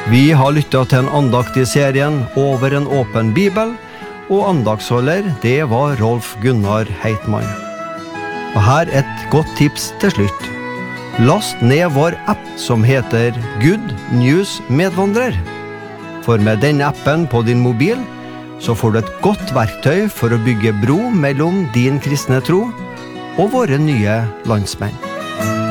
Vi har lyttet til en andakt I serien Over en åpen bibel, og andaktsholder, det var Rolf Gunnar Heitmann. Og her et godt tips til slutt. Last ned vår app som heter Good News Medvandrer. For med denne appen på din mobil, så får du et godt verktøy for å bygge bro mellom din kristne tro og våre nye landsmenn.